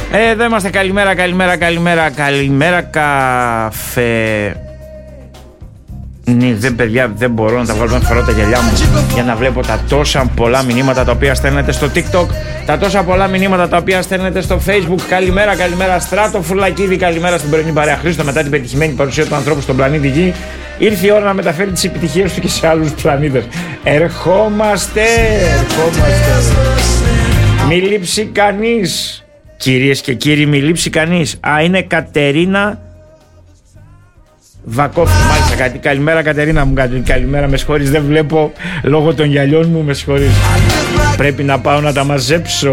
Εδώ είμαστε, καλημέρα καφέ. Ναι, παιδιά, δεν μπορώ να τα βγάλω, να φέρω τα γυαλιά μου για να βλέπω τα τόσα πολλά μηνύματα τα οποία στέλνετε στο TikTok, τα τόσα πολλά μηνύματα τα οποία στέλνετε στο Facebook. Καλημέρα Στράτο Φουρλακίδη, καλημέρα στην πρωινή παρέα Χρήστο. Μετά την πετυχημένη παρουσία του ανθρώπου στον πλανήτη Γη, ήρθε η ώρα να μεταφέρει τις επιτυχίες του και σε άλλους πλανήτες. Ερχόμαστε. Μη λείψει κανείς. Κυρίες και κύριοι, μη λείψει κανείς. Είναι Κατερίνα Βακόφη, μάλιστα, κάτι. Καλημέρα Κατερίνα μου, καλημέρα, με συγχωρείς, δεν βλέπω λόγω των γυαλιών μου, με συγχωρείς. Πρέπει να πάω να τα μαζέψω.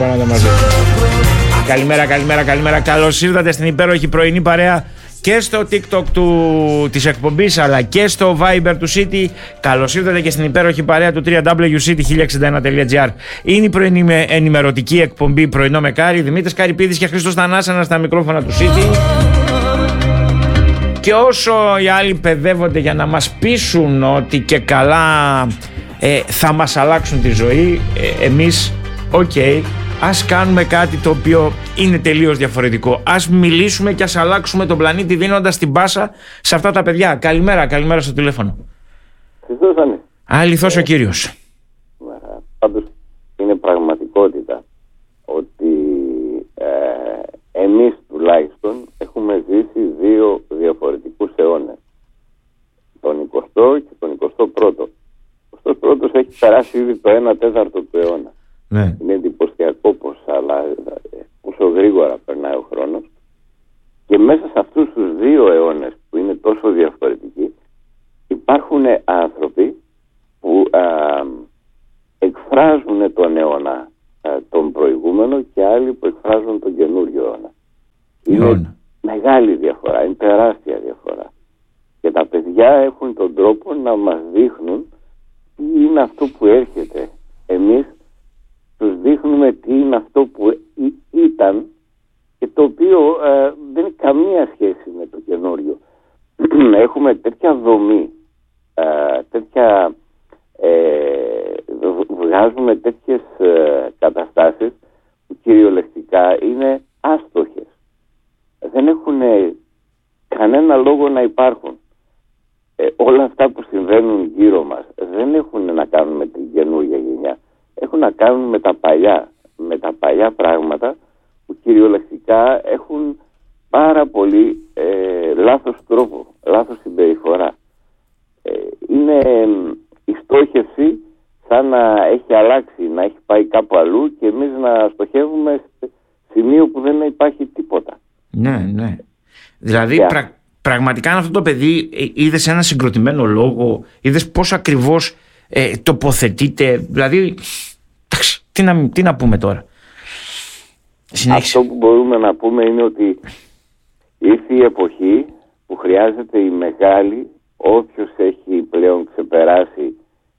Καλημέρα. Καλώς ήρθατε στην υπέροχη πρωινή παρέα και στο TikTok της εκπομπής αλλά και στο Viber του City. Καλώς ήρθατε και στην υπέροχη παρέα του www.city1061.gr. Είναι η πρωινή ενημερωτική εκπομπή Πρωινό με Κάρι. Δημήτρης Καρυπίδης και Χρήστος Θανάσανας στα μικρόφωνα του City. Και όσο οι άλλοι παιδεύονται για να μας πείσουν ότι και καλά θα μας αλλάξουν τη ζωή, εμείς, ας κάνουμε κάτι το οποίο είναι τελείως διαφορετικό. Ας μιλήσουμε και ας αλλάξουμε τον πλανήτη δίνοντας την πάσα σε αυτά τα παιδιά. Καλημέρα στο τηλέφωνο. Αληθώς ο κύριος. Πάντως είναι πραγματικότητα ότι εμείς τουλάχιστον έχουμε ζήσει δύο διαφορετικούς αιώνες. Τον 20ο και τον 21ο. Ο 21ος έχει περάσει ήδη το 1/4 του αιώνα. Ναι. Είναι εντυπωσιακό πόσο γρήγορα περνάει ο χρόνος, και μέσα σε αυτούς τους δύο αιώνες που είναι τόσο διαφορετικοί υπάρχουν άνθρωποι που εκφράζουν τον αιώνα τον προηγούμενο και άλλοι που εκφράζουν τον καινούριο αιώνα. Είναι μεγάλη διαφορά, είναι τεράστια διαφορά, και τα παιδιά έχουν τον τρόπο να μας δείχνουν τι είναι αυτό που έρχεται. Εμείς τους δείχνουμε τι είναι αυτό που ήταν και το οποίο δεν έχει καμία σχέση με το καινούριο. Έχουμε τέτοια δομή, βγάζουμε τέτοιες καταστάσεις που κυριολεκτικά είναι άστοχες. Δεν έχουν κανένα λόγο να υπάρχουν. Όλα αυτά που συμβαίνουν γύρω μας δεν έχουν να κάνουν με την καινούργια γενιά. Έχουν να κάνουν με τα παλιά πράγματα που κυριολεκτικά έχουν πάρα πολύ λάθος τρόπο, λάθος συμπεριφορά. Είναι η στόχευση σαν να έχει αλλάξει, να έχει πάει κάπου αλλού και εμείς να στοχεύουμε σε σημείο που δεν υπάρχει τίποτα. Ναι. Δηλαδή πραγματικά αυτό το παιδί, είδες ένα συγκροτημένο λόγο, είδες πώς ακριβώς τοποθετείται, δηλαδή τι να πούμε τώρα. Αυτό που μπορούμε να πούμε είναι ότι ήρθε η εποχή που χρειάζεται η μεγάλη, όποιος έχει πλέον ξεπεράσει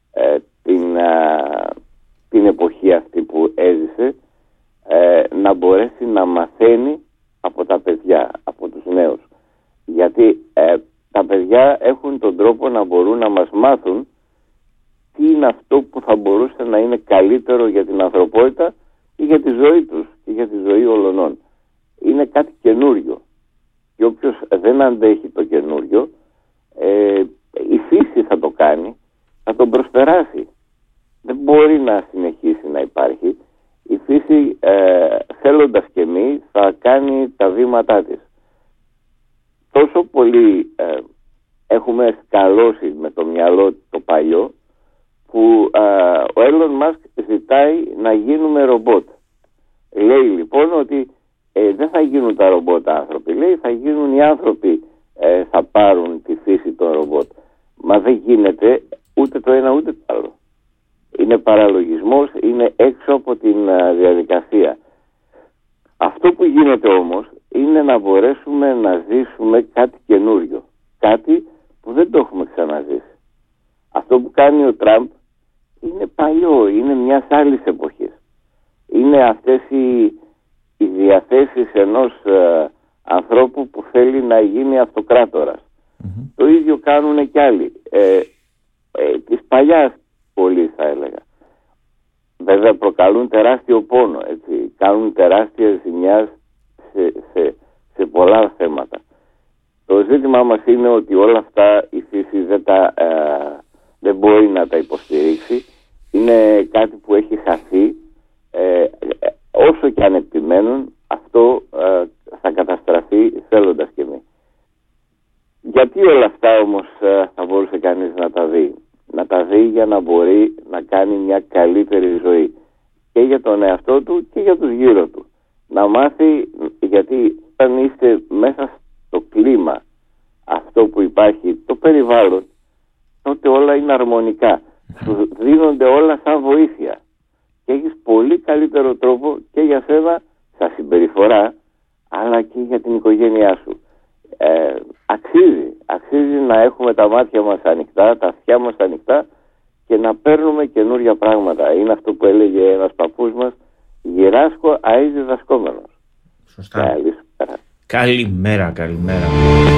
την εποχή αυτή που έζησε, να μπορέσει να μαθαίνει από τα παιδιά, από τους νέους, γιατί τα παιδιά έχουν τον τρόπο να μπορούν να μας μάθουν τι είναι αυτό που θα μπορούσε να είναι καλύτερο για την ανθρωπότητα και για τη ζωή τους και για τη ζωή όλων. Είναι κάτι καινούριο, και όποιος δεν αντέχει το καινούριο, η φύση θα το κάνει, θα τον προσπεράσει. Δεν μπορεί να συνεχίσει να υπάρχει. Η φύση, θέλοντας και μη, θα κάνει τα βήματά της. Τόσο πολύ έχουμε σκαλώσει με το μυαλό το παλιό, που ο Elon Musk ζητάει να γίνουμε ρομπότ. Λέει λοιπόν ότι δεν θα γίνουν τα ρομπότ άνθρωποι, λέει θα γίνουν οι άνθρωποι, θα πάρουν τη φύση των ρομπότ. Μα δεν γίνεται ούτε το ένα ούτε το άλλο. Είναι παραλογισμός, είναι έξω από την διαδικασία. Αυτό που γίνεται όμως είναι να μπορέσουμε να ζήσουμε κάτι καινούριο, κάτι που δεν το έχουμε ξαναζήσει. Αυτό που κάνει ο Τραμπ είναι παλιό, είναι μιας άλλης εποχής. Είναι αυτές οι διαθέσεις ενός ανθρώπου που θέλει να γίνει αυτοκράτορας. Το ίδιο κάνουν κι άλλοι. Της παλιάς πολύ θα έλεγα. Βέβαια προκαλούν τεράστιο πόνο, έτσι. Κάνουν τεράστια ζημιά σε πολλά θέματα. Το ζήτημά μας είναι ότι όλα αυτά η φύση δεν μπορεί να τα υποστηρίξει. Είναι κάτι που έχει χαθεί. Όσο και αν επιμένουν, αυτό θα καταστραφεί θέλοντας και εμείς. Γιατί όλα αυτά όμως θα μπορούσε κανείς να τα δει? Να τα δει για να μπορεί να κάνει μια καλύτερη ζωή και για τον εαυτό του και για τους γύρω του. Να μάθει, γιατί όταν είστε μέσα στο κλίμα αυτό που υπάρχει, το περιβάλλον, τότε όλα είναι αρμονικά. Σου δίνονται όλα σαν βοήθεια και έχεις πολύ καλύτερο τρόπο και για σένα, σαν συμπεριφορά, αλλά και για την οικογένειά σου. Αξίζει να έχουμε τα μάτια μας ανοιχτά, τα αυτιά μας ανοιχτά και να παίρνουμε καινούρια πράγματα. Είναι αυτό που έλεγε ένας παππούς μας, γυράσκω αΐ διδασκόμενος. Σωστά. Καλημέρα.